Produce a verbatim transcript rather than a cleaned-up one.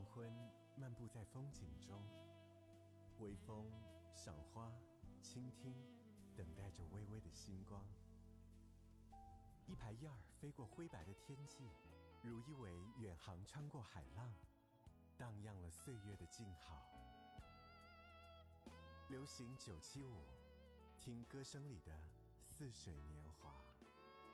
昏漫步在风景中，微风、赏花、倾听，等待着微微的星光。一排燕儿飞过灰白的天际，如一尾远航穿过海浪，荡漾了岁月的静好。流行九七五，听歌声里的似水年华。